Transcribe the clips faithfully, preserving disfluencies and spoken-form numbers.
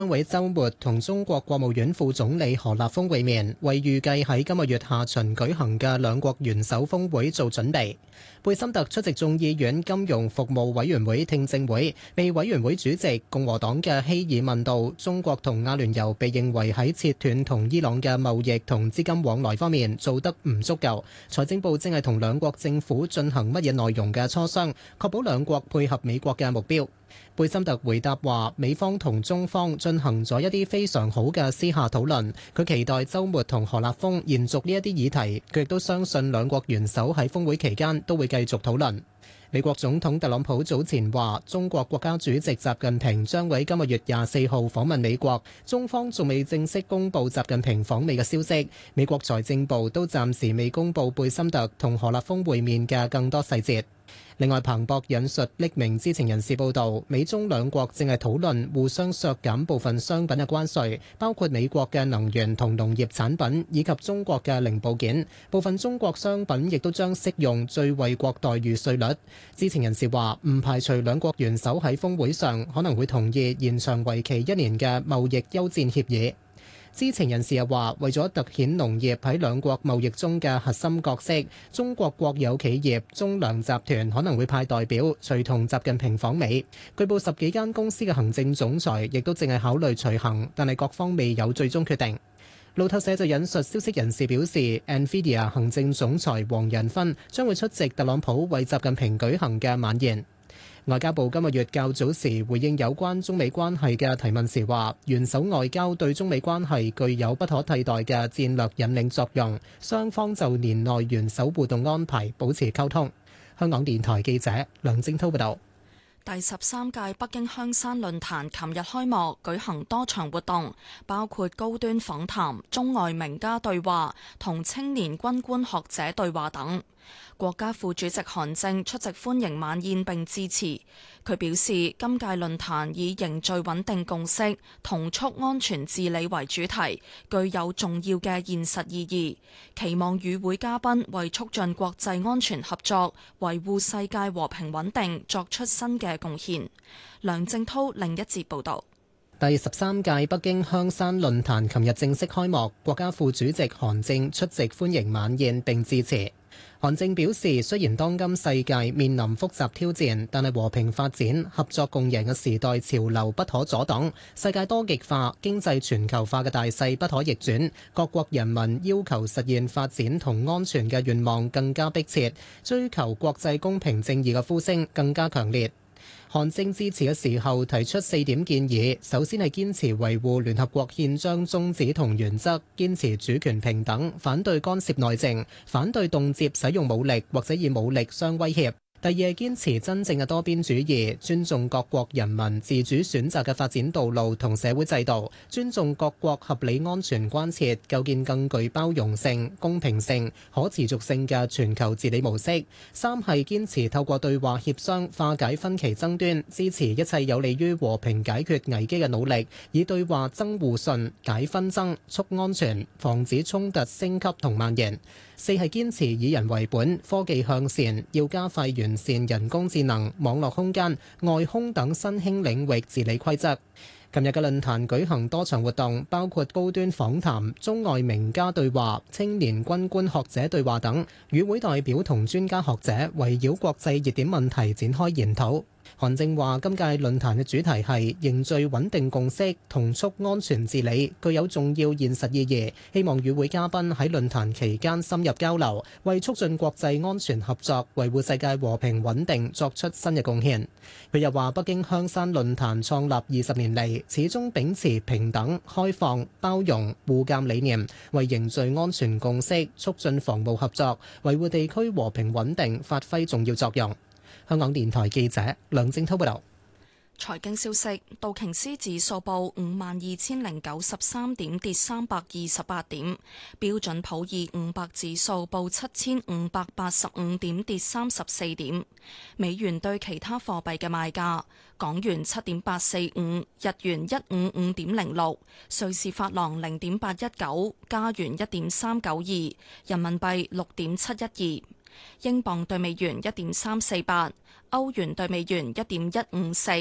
會週末同中國國務院副總理何立峰會面，為預計喺今個月下旬舉行嘅兩國元首峰會做準備。貝森特出席眾議院金融服務委員會聽證會，被委員會主席共和黨嘅希爾問到中國同阿聯酋被認為喺切斷同伊朗嘅貿易同資金往來方面做得唔足夠，財政部正係同兩國政府進行乜嘢內容嘅磋商，確保兩國配合美國嘅目標。貝森特回答話，美方同中方進行咗一啲非常好嘅私下討論，佢期待週末同何立峰延續呢一啲議題，佢亦都相信兩國元首喺峰會期間都會繼續討論。美國總統特朗普早前話，中國國家主席習近平將會今個月廿四號訪問美國，中方仲未正式公布習近平訪美嘅消息，美國財政部都暫時未公布貝森特同何立峰會面嘅更多細節。另外，彭博引述匿名知情人士報道，美中兩國正係討論互相削減部分商品嘅關稅，包括美國嘅能源同農業產品以及中國嘅零部件。部分中國商品亦都將適用最惠國待遇稅率。知情人士話，唔排除兩國元首喺峰會上可能會同意延長為期一年嘅貿易休戰協議。知情人士又話，為咗突顯農業喺兩國貿易中嘅核心角色，中國國有企業中糧集團可能會派代表隨同習近平訪美。據報十幾間公司嘅行政總裁亦都正係考慮隨行，但係各方未有最終決定。路透社就引述消息人士表示 ，Nvidia 行政總裁黃仁勳將會出席特朗普為習近平舉行嘅晚宴。外交部今個月較早時回應有關中美關係嘅提問時話，元首外交對中美關係具有不可替代嘅戰略引領作用，雙方就年內元首互動安排保持溝通。香港電台記者梁正滔報道。 第十三屆北京香山論壇琴日開幕，舉行多場活動，包括高端訪談、中外名家對話同青年軍官學者對話等。國家副主席韓正出席歡迎晚宴並致辭，佢表示今屆論壇以凝聚穩定共識、同促安全治理為主題，具有重要嘅現實意義，期望與會嘉賓為促進國際安全合作、維護世界和平穩定作出新嘅貢獻。梁正濤另一節報道。 第十三屆北京香山論壇琴日正式開幕，國家副主席韓正出席歡迎晚宴並致辭。韓正表示，雖然當今世界面臨複雜挑戰，但係和平發展、合作共贏嘅時代潮流不可阻擋，世界多極化、經濟全球化嘅大勢不可逆轉，各國人民要求實現發展同安全嘅願望更加迫切，追求國際公平正義嘅呼聲更加強烈。韓正致辭嘅時候提出四點建議，首先係堅持維護聯合國憲章宗旨同原則，堅持主權平等，反對干涉內政，反對動輒使用武力或者以武力相威脅。第二係堅持真正嘅多邊主義，尊重各國人民自主選擇嘅發展道路同社會制度，尊重各國合理安全關切，構建更具包容性、公平性、可持續性嘅全球治理模式。三係堅持透過對話協商化解分歧爭端，支持一切有利於和平解決危機嘅努力，以對話增互信、解紛爭、促安全，防止衝突升級同蔓延。四係堅持以人為本、科技向善，要加快完善人工智能、網絡空間、外空等新興領域治理規則。琴日嘅論壇舉行多場活動，包括高端訪談、中外名家對話、青年軍官學者對話等，與會代表同專家學者圍繞國際熱點問題展開研討。韓正話：今屆論壇嘅主題係凝聚穩定共識，同促安全治理，具有重要現實意義。希望與會嘉賓喺論壇期間深入交流，為促進國際安全合作、維護世界和平穩定作出新嘅貢獻。佢又話：北京香山論壇創立二十年嚟，始終秉持平等、開放、包容、互鑑理念，為凝聚安全共識、促進防務合作、維護地區和平穩定發揮重要作用。香港電台記者梁正濤報道。 財經消息：道瓊斯指數報五萬二千零九十三點，跌三百二十八點；標準普爾五百指數報七千五百八十五點，跌三十四點。美元對其他貨幣嘅賣價：港元七點八四五，日元一五五點零六，瑞士法郎零點八一九，加元一點三九二，人民幣六點七一二，英鎊對美元一點三四八，歐元對美元一點一五四。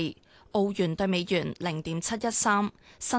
澳元對美元零點七一三。新